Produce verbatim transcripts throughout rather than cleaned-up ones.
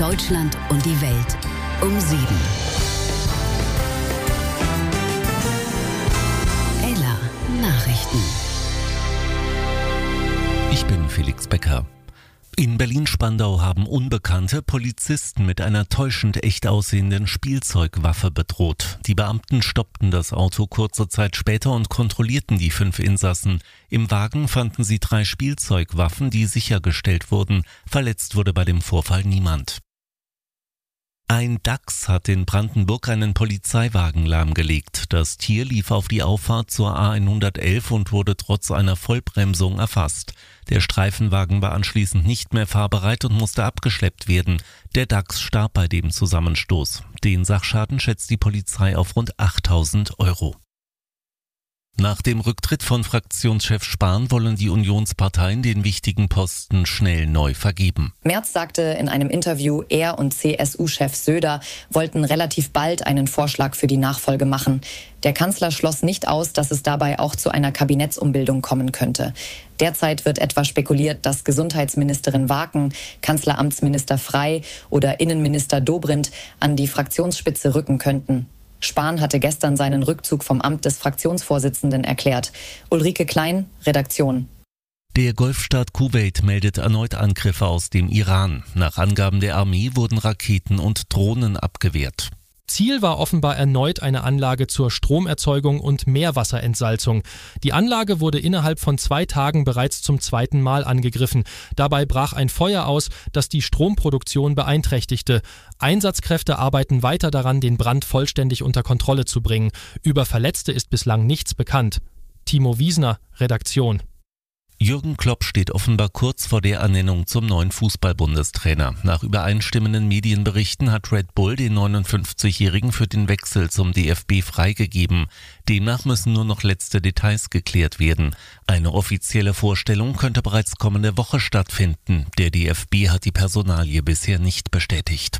Deutschland und die Welt um sieben. Ella Nachrichten. Ich bin Felix Becker. In Berlin-Spandau haben Unbekannte Polizisten mit einer täuschend echt aussehenden Spielzeugwaffe bedroht. Die Beamten stoppten das Auto kurze Zeit später und kontrollierten die fünf Insassen. Im Wagen fanden sie drei Spielzeugwaffen, die sichergestellt wurden. Verletzt wurde bei dem Vorfall niemand. Ein Dachs hat in Brandenburg einen Polizeiwagen lahmgelegt. Das Tier lief auf die Auffahrt zur A hundertelf und wurde trotz einer Vollbremsung erfasst. Der Streifenwagen war anschließend nicht mehr fahrbereit und musste abgeschleppt werden. Der Dachs starb bei dem Zusammenstoß. Den Sachschaden schätzt die Polizei auf rund achttausend Euro. Nach dem Rücktritt von Fraktionschef Spahn wollen die Unionsparteien den wichtigen Posten schnell neu vergeben. Merz sagte in einem Interview, er und C S U-Chef Söder wollten relativ bald einen Vorschlag für die Nachfolge machen. Der Kanzler schloss nicht aus, dass es dabei auch zu einer Kabinettsumbildung kommen könnte. Derzeit wird etwa spekuliert, dass Gesundheitsministerin Waken, Kanzleramtsminister Frey oder Innenminister Dobrindt an die Fraktionsspitze rücken könnten. Spahn hatte gestern seinen Rückzug vom Amt des Fraktionsvorsitzenden erklärt. Ulrike Klein, Redaktion. Der Golfstaat Kuwait meldet erneut Angriffe aus dem Iran. Nach Angaben der Armee wurden Raketen und Drohnen abgewehrt. Ziel war offenbar erneut eine Anlage zur Stromerzeugung und Meerwasserentsalzung. Die Anlage wurde innerhalb von zwei Tagen bereits zum zweiten Mal angegriffen. Dabei brach ein Feuer aus, das die Stromproduktion beeinträchtigte. Einsatzkräfte arbeiten weiter daran, den Brand vollständig unter Kontrolle zu bringen. Über Verletzte ist bislang nichts bekannt. Timo Wiesner, Redaktion. Jürgen Klopp steht offenbar kurz vor der Ernennung zum neuen Fußball-Bundestrainer. Nach übereinstimmenden Medienberichten hat Red Bull den neunundfünfzigjährigen für den Wechsel zum D F B freigegeben. Demnach müssen nur noch letzte Details geklärt werden. Eine offizielle Vorstellung könnte bereits kommende Woche stattfinden. Der D F B hat die Personalie bisher nicht bestätigt.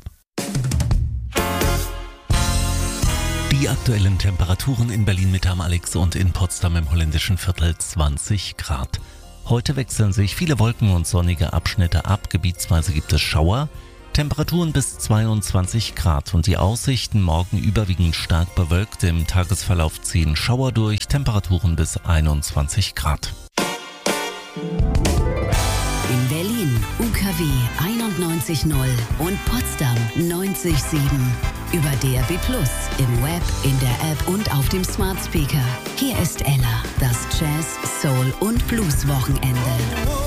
Die aktuellen Temperaturen in Berlin-Mitte am Alex und in Potsdam im holländischen Viertel zwanzig Grad. Heute wechseln sich viele Wolken und sonnige Abschnitte ab, gebietsweise gibt es Schauer, Temperaturen bis zweiundzwanzig Grad und die Aussichten morgen überwiegend stark bewölkt, im Tagesverlauf ziehen Schauer durch, Temperaturen bis einundzwanzig Grad. In Berlin U K W einundneunzig Komma null und Potsdam neunzig Komma sieben. Über D R B Plus, im Web, in der App und auf dem Smart Speaker. Hier ist Ella, das Jazz, Soul und Blues Wochenende.